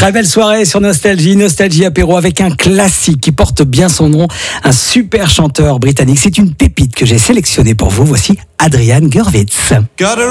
Très belle soirée sur Nostalgie apéro avec un classique qui porte bien son nom, un super chanteur britannique. C'est une pépite que j'ai sélectionnée pour vous. Voici Adrian Gurwitz.